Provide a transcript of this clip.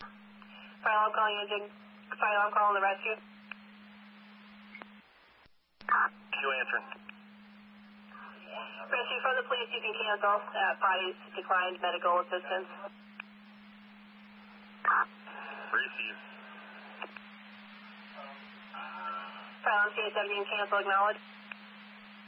Fire alarm calling engine. Fire alarm calling the rescue. You answering. Rescue from the police, you can cancel. Bodies declined medical assistance. Receive. Fire alarm CA-17, cancel, acknowledge.